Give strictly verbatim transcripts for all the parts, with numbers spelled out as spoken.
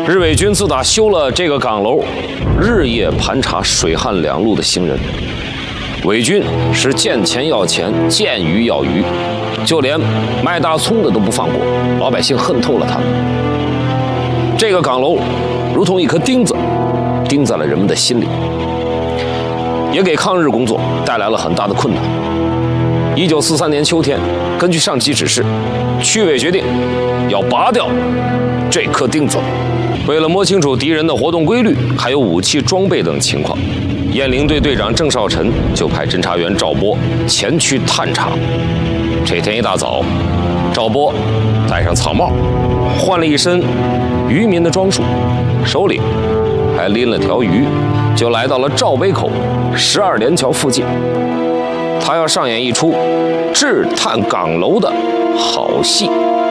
日伪军自打修了这个岗楼，日夜盘查水旱两路的行人。伪军是见钱要钱，见鱼要鱼，就连卖大葱的都不放过，老百姓恨透了他们。这个岗楼如同一颗钉子，钉在了人们的心里，也给抗日工作带来了很大的困难。一九四三年秋天，根据上级指示，区委决定要拔掉这颗钉子。为了摸清楚敌人的活动规律，还有武器装备等情况，雁翎队队长郑少臣就派侦察员赵波前去探查。这天一大早，赵波戴上草帽，换了一身渔民的装束，手里还拎了条鱼，就来到了赵北口十二连桥附近。他要上演一出智探岗楼的好戏。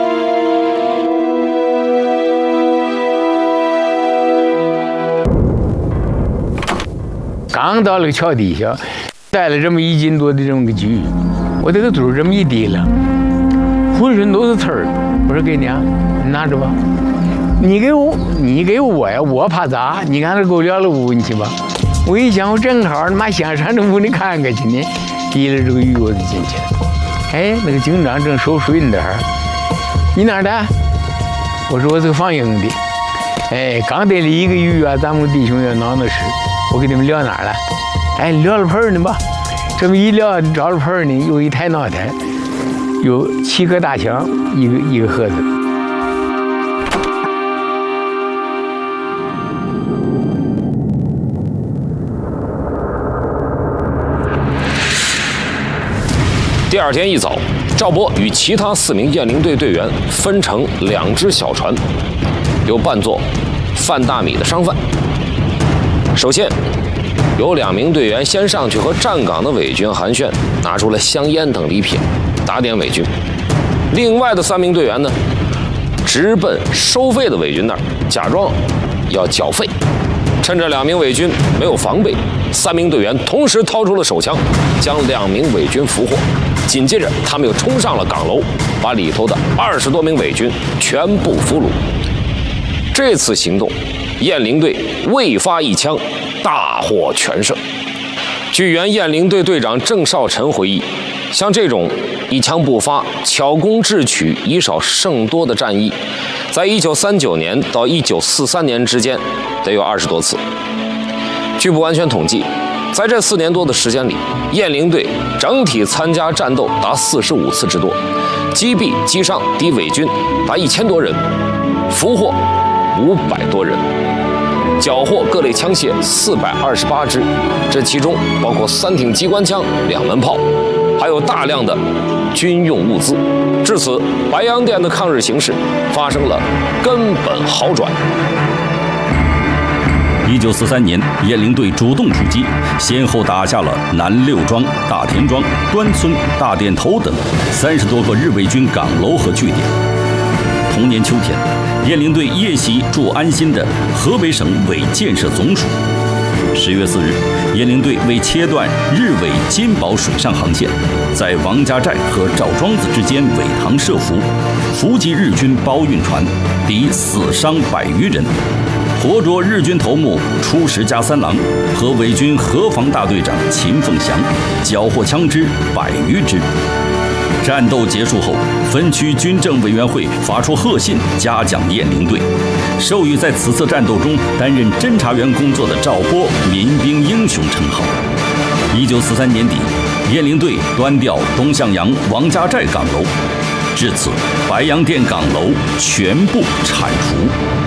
刚到了桥底下，带了这么一斤多的这么个鱼，我这个肚这么一提了，浑身都是刺儿。我说给你啊，你拿着吧。你给我，你给我呀，我怕砸。你看这狗粮的屋，你去吧。我一想，我正好他妈想上这屋里看看去呢，提了这个鱼我就进去了。哎，那个警长正收水呢，你哪儿的？我说我是个放营的。哎，刚逮了一个鱼啊，咱们弟兄要闹闹事。我给你们撂哪儿了？哎，撂了盆呢吧？这么一撂，找了盆呢，有一抬脑袋，有七颗大枪，一个一个盒子。 第二天一早，赵波与其他四名雁翎队队员分成两只小船，又扮作贩大米的商贩。首先，有两名队员先上去和站岗的伪军寒暄，拿出了香烟等礼品，打点伪军。另外的三名队员呢，直奔收费的伪军那儿，假装要缴费。趁着两名伪军没有防备，三名队员同时掏出了手枪，将两名伪军俘获。紧接着，他们又冲上了岗楼，把里头的二十多名伪军全部俘虏。这次行动，雁翎队未发一枪，大获全胜。据原雁翎队队长郑少臣回忆，像这种一枪不发、巧攻智取、以少胜多的战役，在一九三九年到一九四三年之间得有二十多次。据不完全统计，在这四年多的时间里，雁翎队整体参加战斗达四十五次之多，击毙击伤敌伪军达一千多人，俘获五百多人，缴获各类枪械四百二十八支，这其中包括三挺机关枪、两门炮，还有大量的军用物资。至此，白洋淀的抗日形势发生了根本好转。 一九四三年，雁翎队主动出击，先后打下了南六庄、大田庄、端村、大店头等三十多个日伪军岗楼和据点。同年秋天，雁翎队夜袭驻安新的河北省伪建设总署。十月四日，雁翎队为切断日伪金宝水上航线，在王家寨和赵庄子之间伪塘设伏，伏击日军包运船，敌死伤百余人，活捉日军头目初石家三郎和伪军河防大队长秦凤祥，缴获枪支百余支。战斗结束后，分区军政委员会发出贺信，嘉奖雁翎队，授予在此次战斗中担任侦察员工作的赵波民兵英雄称号。一九四三年底，雁翎队端调东向阳、王家寨岗楼，至此白洋淀岗楼全部铲除。